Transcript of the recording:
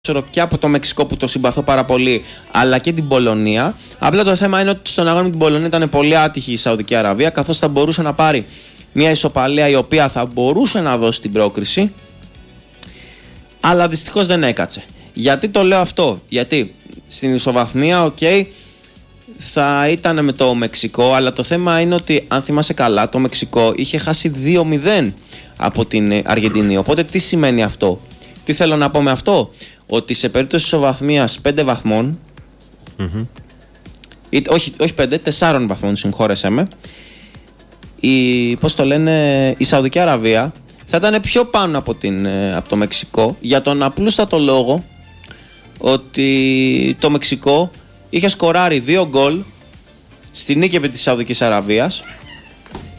και από το Μεξικό που το συμπαθώ πάρα πολύ, αλλά και την Πολωνία. Απλά το θέμα είναι ότι στον αγώνα με την Πολωνία ήταν πολύ άτυχη η Σαουδική Αραβία, καθώς θα μπορούσε να πάρει μια ισοπαλία η οποία θα μπορούσε να δώσει την πρόκριση, αλλά δυστυχώς δεν έκατσε. Γιατί το λέω αυτό? Γιατί στην ισοβαθμία, θα ήταν με το Μεξικό, αλλά το θέμα είναι ότι, αν θυμάσαι καλά, το Μεξικό είχε χάσει 2-0 από την Αργεντινή. Οπότε τι σημαίνει αυτό? Τι θέλω να πω με αυτό? Ότι σε περίπτωση ισοβαθμίας 5 βαθμών, όχι 5, 4 βαθμών, συγχώρεσέ με, η Σαουδική Αραβία θα ήταν πιο πάνω από το Μεξικό, για τον απλούστατο λόγο ότι το Μεξικό είχε σκοράρει 2 γκολ στη νίκη επί της Σαουδικής Αραβίας